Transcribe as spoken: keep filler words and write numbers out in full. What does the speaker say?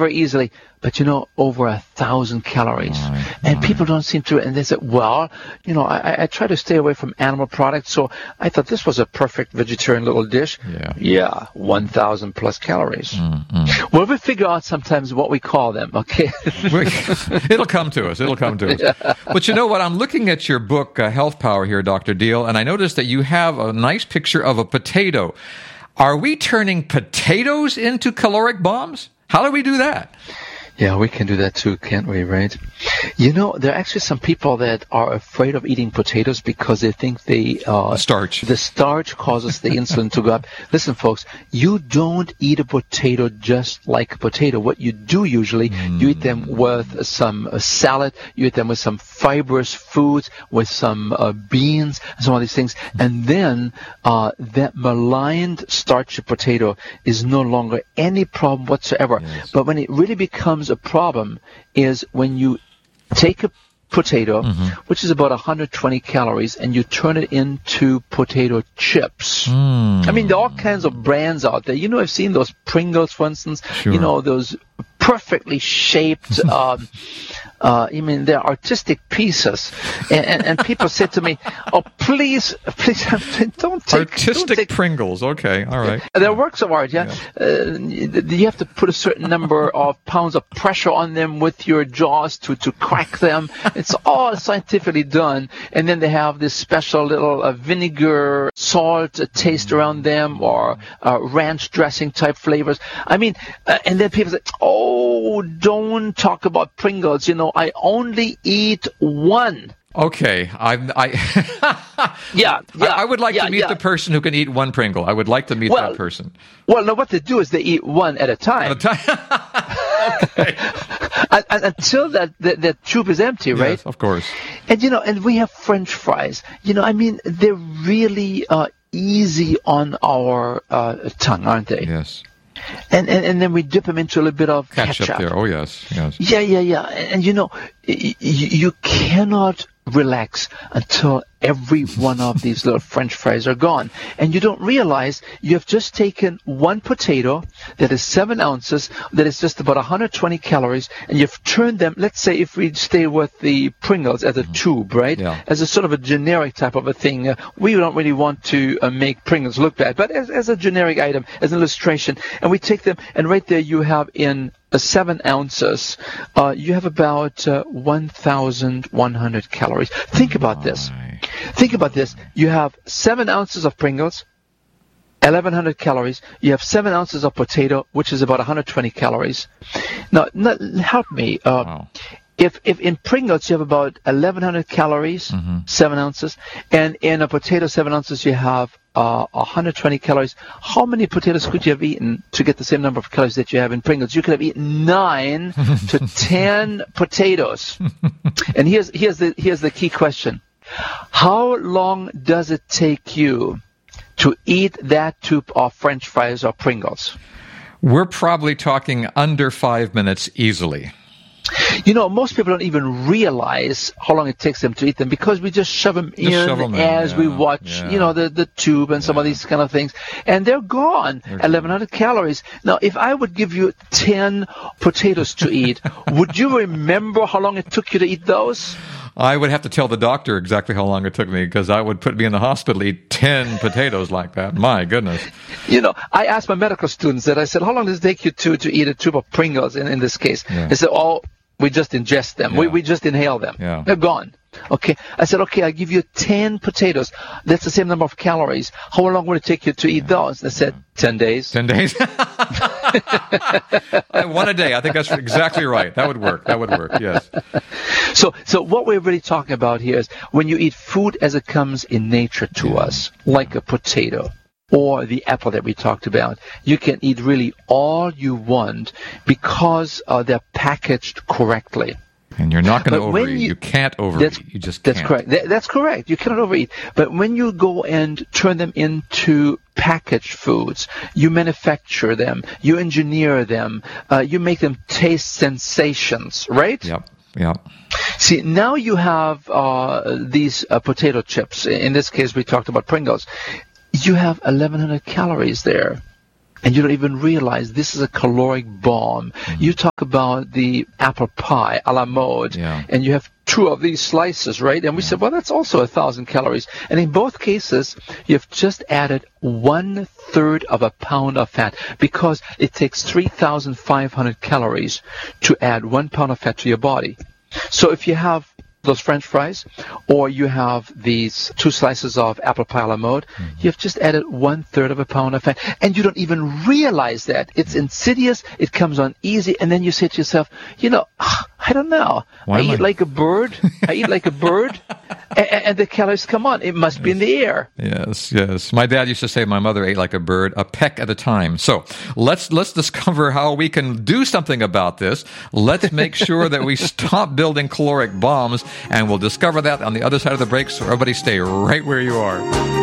very easily. But, you know, over a thousand calories. Right, and right. people don't seem to, and they say, well, you know, I, I try to stay away from animal products, so I thought this was a perfect vegetarian little dish. Yeah. Yeah, one thousand plus calories. Mm-hmm. Well, we figure out sometimes what we call them, okay? It'll come to us. It'll come to us. Yeah. But you know what? I'm looking at your book, uh, Health Power here, Doctor Deal, and I noticed that you have a nice picture of a potato. Are we turning potatoes into caloric bombs? How do we do that? Yeah, we can do that too, can't we, right? You know, there are actually some people that are afraid of eating potatoes because they think they... Uh, starch. The starch causes the insulin to go up. Listen, folks, you don't eat a potato just like a potato. What you do usually, mm. you eat them with some uh, salad, you eat them with some fibrous foods, with some uh, beans, some of these things. And then uh, that maligned starchy potato is no longer any problem whatsoever. Yes. But when it really becomes a problem is when you take a potato, mm-hmm. which is about one hundred twenty calories, and you turn it into potato chips. Mm. I mean, there are all kinds of brands out there. You know, I've seen those Pringles, for instance. Sure. You know, those perfectly shaped, um, uh, I mean, they're artistic pieces. And, and, and people said to me, oh, please, please, don't take... Artistic don't take, Pringles, okay, all right. They're works of art, yeah. yeah. Uh, you have to put a certain number of pounds of pressure on them with your jaws to, to crack them. It's all scientifically done. And then they have this special little uh, vinegar, salt uh, taste around them, or uh, ranch dressing type flavors. I mean, uh, and then people say, oh, don't talk about Pringles. You know, I only eat one. Okay, I, I yeah, yeah, I, I would like yeah, to meet yeah. the person who can eat one Pringle. I would like to meet well, that person. Well, no, what they do is they eat one at a time. At a time. Okay. and, and, until that, that that tube is empty, right? Yes, of course. And you know, and we have French fries. You know, I mean, they're really uh, easy on our uh, tongue, aren't they? Yes. And, and and then we dip them into a little bit of ketchup. ketchup. There. Oh, yes, yes. Yeah, yeah, yeah. And, and you know, y- you cannot relax until every one of these little French fries are gone. And you don't realize you have just taken one potato that is seven ounces, that is just about one hundred twenty calories, and you've turned them, let's say if we stay with the Pringles as a mm-hmm. tube, right? Yeah. As a sort of a generic type of a thing. Uh, we don't really want to uh, make Pringles look bad, but as, as a generic item, as an illustration, and we take them, and right there you have in Uh, seven ounces, uh, you have about uh, one thousand one hundred calories. Think about this. Think about this. You have seven ounces of Pringles, eleven hundred calories. You have seven ounces of potato, which is about one hundred twenty calories. Now, now help me. Uh, wow. If if in Pringles you have about eleven hundred calories, mm-hmm. seven ounces, and in a potato, seven ounces, you have uh, one hundred twenty calories. How many potatoes could you have eaten to get the same number of calories that you have in Pringles? You could have eaten nine to ten potatoes. And here's here's the here's the key question: how long does it take you to eat that tube of French fries or Pringles? We're probably talking under five minutes easily. You know, most people don't even realize how long it takes them to eat them because we just shove them just in shove them as in, we yeah, watch, yeah. you know, the, the tube and some yeah. of these kind of things. And they're gone, they're eleven hundred gone. Calories. Now, if I would give you ten potatoes to eat, would you remember how long it took you to eat those? I would have to tell the doctor exactly how long it took me because I would put me in the hospital to eat ten potatoes like that. My goodness. You know, I asked my medical students that. I said, how long does it take you to, to eat a tube of Pringles in, in this case? Yeah. They said, oh, we just ingest them. Yeah. We we just inhale them. Yeah. They're gone. Okay. I said, okay, I'll give you ten potatoes. That's the same number of calories. How long would it take you to eat yeah. those? They said, ten days. Ten days? One a day. I think that's exactly right. That would work. That would work, yes. So so what we're really talking about here is when you eat food as it comes in nature to yeah. us, like a potato or the apple that we talked about, you can eat really all you want because uh, they're packaged correctly. And you're not going to overeat. You, you can't overeat. You just can't. That's correct. That, that's correct. You cannot overeat. But when you go and turn them into packaged foods, you manufacture them, you engineer them, uh, you make them taste sensations, right? Yep. Yep. See, now you have uh, these uh, potato chips. In this case, we talked about Pringles. You have eleven hundred calories there. and you don't even realize this is a caloric bomb. Mm-hmm. You talk about the apple pie a la mode, yeah. and you have two of these slices, right? And we yeah. said, well, that's also a thousand calories. And in both cases, you've just added one third of a pound of fat, because it takes three thousand five hundred calories to add one pound of fat to your body. So if you have those French fries, or you have these two slices of apple pie a la mode, mm-hmm. you've just added one third of a pound of fat, and you don't even realize that. It's insidious, it comes on easy, and then you say to yourself, you know, I don't know, Why I eat I... like a bird, I eat like a bird, and, and the calories come on, it must yes. be in the air. Yes, yes. My dad used to say my mother ate like a bird, a peck at a time. So let's let's discover how we can do something about this. Let's make sure that we stop building caloric bombs, and we'll discover that on the other side of the break. So everybody stay right where you are.